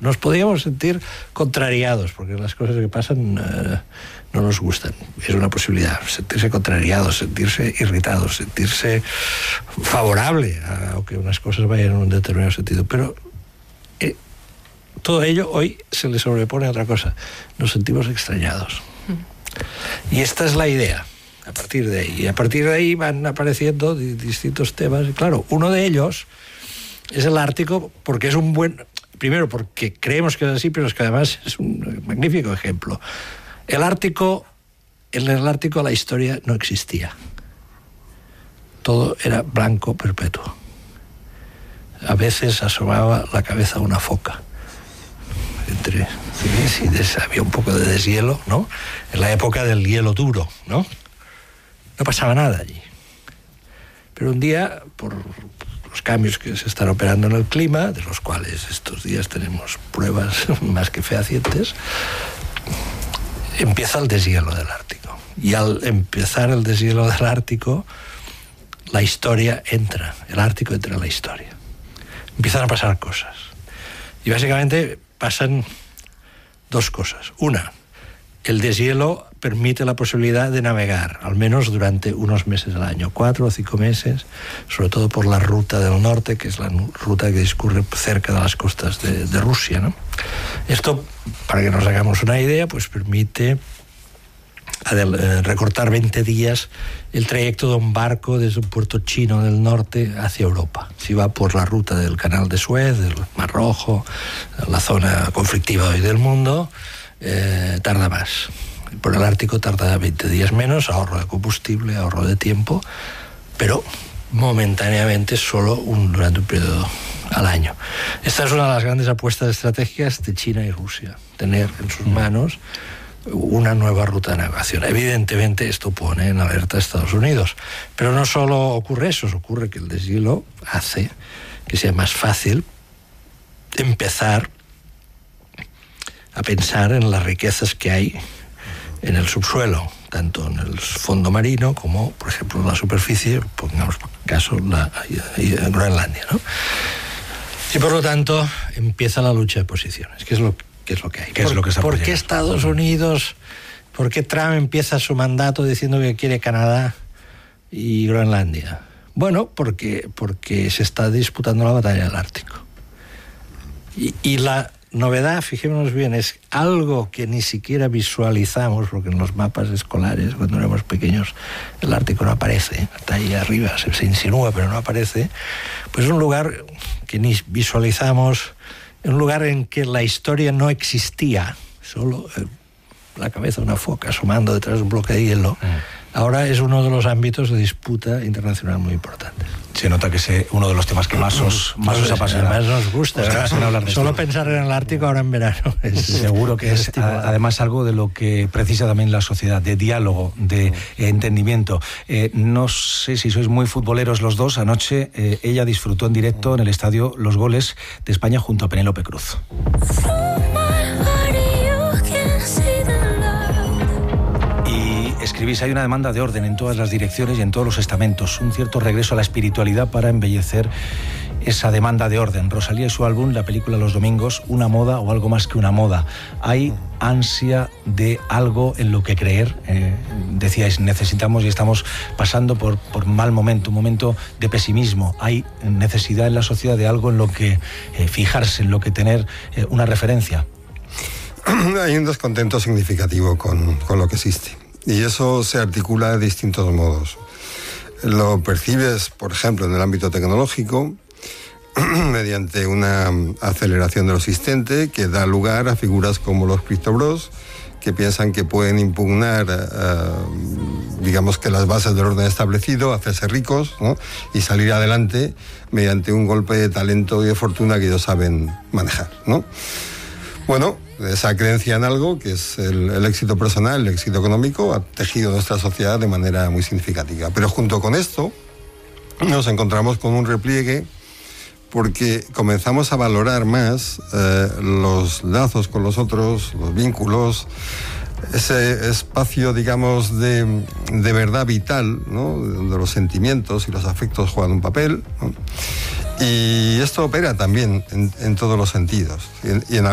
Nos podríamos sentir contrariados, porque las cosas que pasan no nos gustan. Es una posibilidad, sentirse contrariados, sentirse irritados, sentirse favorable a que unas cosas vayan en un determinado sentido. Pero todo ello hoy se le sobrepone a otra cosa. Nos sentimos extrañados. Y esta es la idea. A partir de ahí van apareciendo distintos temas. Y claro, uno de ellos es el Ártico, porque es un buen... Primero, porque creemos que es así, pero es que además es un magnífico ejemplo. En el Ártico la historia no existía. Todo era blanco perpetuo. A veces asomaba la cabeza una foca. Entre sí, había un poco de deshielo, ¿no? En la época del hielo duro, ¿no? No pasaba nada allí. Pero un día, por los cambios que se están operando en el clima, de los cuales estos días tenemos pruebas más que fehacientes, empieza el deshielo del Ártico. Y al empezar el deshielo del Ártico, la historia entra, el Ártico entra en la historia. Empiezan a pasar cosas. Y básicamente pasan dos cosas. Una, el deshielo permite la posibilidad de navegar, al menos durante unos meses al año, 4 o 5 meses, sobre todo por la ruta del norte, que es la ruta que discurre cerca de las costas de Rusia, ¿no? Esto, para que nos hagamos una idea, pues permite recortar 20 días el trayecto de un barco desde un puerto chino del norte hacia Europa. Si va por la ruta del Canal de Suez, del Mar Rojo, la zona conflictiva hoy del mundo, tarda más. Por el Ártico tarda 20 días menos, ahorro de combustible, ahorro de tiempo, pero momentáneamente solo durante un periodo al año. Esta es una de las grandes apuestas estratégicas de China y Rusia, tener en sus manos una nueva ruta de navegación. Evidentemente esto pone en alerta a Estados Unidos, pero no solo ocurre eso, ocurre que el deshielo hace que sea más fácil empezar a pensar en las riquezas que hay en el subsuelo, tanto en el fondo marino como, por ejemplo, en la superficie, pongamos por caso Groenlandia, ¿no? Y por lo tanto empieza la lucha de posiciones, que es lo que hay. ¿Por qué Estados Unidos, por qué Trump empieza su mandato diciendo que quiere Canadá y Groenlandia? Bueno, porque se está disputando la batalla del Ártico. Y la novedad, fijémonos bien, es algo que ni siquiera visualizamos, porque en los mapas escolares, cuando éramos pequeños, el Ártico no aparece, está ahí arriba, se insinúa, pero no aparece. Pues un lugar que ni visualizamos, un lugar en que la historia no existía, solo la cabeza de una foca asomando detrás de un bloque de hielo. Ahora es uno de los ámbitos de disputa internacional muy importante. Se nota que es uno de los temas que más os apasiona. Más nos gusta. Solo pensar en el Ártico ahora en verano. Seguro que es además algo de lo que precisa también la sociedad, de diálogo, de entendimiento. No sé si sois muy futboleros los dos. Anoche ella disfrutó en directo en el estadio los goles de España junto a Penélope Cruz. Escribís, hay una demanda de orden en todas las direcciones y en todos los estamentos, un cierto regreso a la espiritualidad para embellecer esa demanda de orden. Rosalía y su álbum, la película Los Domingos, una moda o algo más que una moda. Hay ansia de algo en lo que creer. Decíais, necesitamos y estamos pasando por mal momento, un momento de pesimismo. Hay necesidad en la sociedad de algo en lo que fijarse, en lo que tener una referencia. Hay un descontento significativo con lo que existe. Y eso se articula de distintos modos. Lo percibes, por ejemplo, en el ámbito tecnológico, mediante una aceleración de lo existente que da lugar a figuras como los criptobros, que piensan que pueden impugnar, digamos que las bases del orden establecido, hacerse ricos, ¿no? Y salir adelante mediante un golpe de talento y de fortuna que ellos saben manejar, ¿no? Bueno, esa creencia en algo, que es el éxito personal, el éxito económico, ha tejido nuestra sociedad de manera muy significativa. Pero junto con esto nos encontramos con un repliegue porque comenzamos a valorar más los lazos con los otros, los vínculos, ese espacio, digamos, de verdad vital, ¿no? Donde los sentimientos y los afectos juegan un papel, ¿no? Y esto opera también en todos los sentidos. Y en